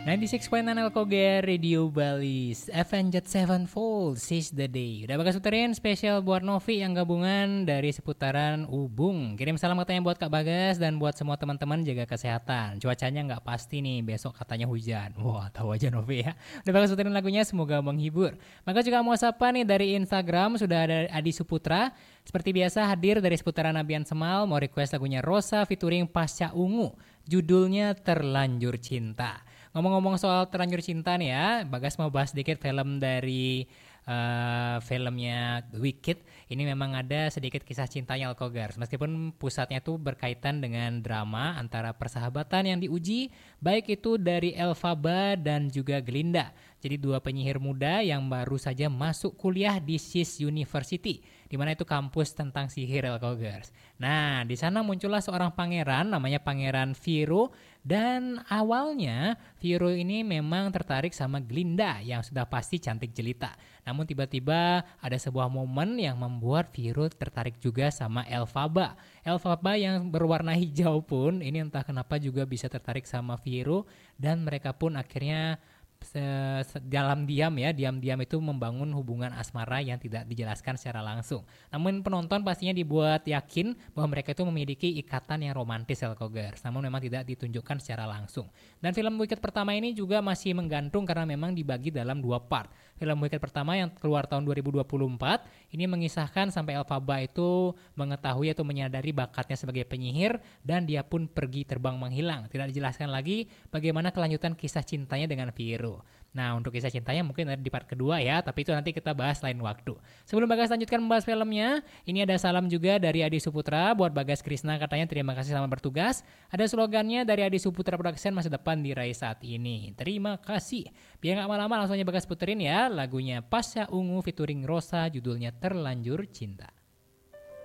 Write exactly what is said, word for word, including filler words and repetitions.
sembilan puluh enam koma enam Alkoger Radio Bali Avenged Sevenfold Seize the Day. Udah bagas puterin spesial buat Novi yang gabungan dari seputaran Ubung. Kirim salam katanya buat Kak Bagas dan buat semua teman-teman jaga kesehatan. Cuacanya nggak pasti nih, besok katanya hujan. Wah, tahu aja Novi ya. Udah bagas puterin lagunya, semoga menghibur. Maka juga mau sapa nih dari Instagram sudah ada Adi Suputra. Seperti biasa hadir dari seputaran Nabian Semal, mau request lagunya Rosa featuring Pasca Ungu. Judulnya Terlanjur Cinta. Ngomong-ngomong soal Terlanjur Cinta nih ya, Bagas mau bahas sedikit film dari uh, filmnya Wicked. Ini memang ada sedikit kisah cintanya Alkogars. Meskipun pusatnya tuh berkaitan dengan drama antara persahabatan yang diuji, baik itu dari Elphaba dan juga Glinda. Jadi dua penyihir muda yang baru saja masuk kuliah di Sis University, di mana itu kampus tentang sihir Alkogars. Nah, di sana muncullah seorang pangeran namanya Pangeran Viro, dan awalnya Viro ini memang tertarik sama Glinda yang sudah pasti cantik jelita. Namun tiba-tiba ada sebuah momen yang membuat Viro tertarik juga sama Elphaba. Elphaba yang berwarna hijau pun ini entah kenapa juga bisa tertarik sama Viro, dan mereka pun akhirnya dalam diam ya, diam-diam itu membangun hubungan asmara yang tidak dijelaskan secara langsung. Namun penonton pastinya dibuat yakin bahwa mereka itu memiliki ikatan yang romantis Alkogars, namun memang tidak ditunjukkan secara langsung. Dan film Wicked pertama ini juga masih menggantung karena memang dibagi dalam dua part. Film Wicked pertama yang keluar tahun dua ribu dua puluh empat ini mengisahkan sampai Elphaba itu mengetahui atau menyadari bakatnya sebagai penyihir dan dia pun pergi terbang menghilang. Tidak dijelaskan lagi bagaimana kelanjutan kisah cintanya dengan Viro. Nah, untuk kisah cintanya mungkin ada di part kedua ya, tapi itu nanti kita bahas lain waktu. Sebelum Bagas lanjutkan membahas filmnya, ini ada salam juga dari Adi Suputra buat Bagas Krisna, katanya terima kasih selamat bertugas. Ada slogannya dari Adi Suputra Production, masa depan diraih saat ini. Terima kasih. Biar gak lama-lama langsung aja Bagas puterin ya lagunya Pasca Ungu featuring Rosa, judulnya Terlanjur Cinta.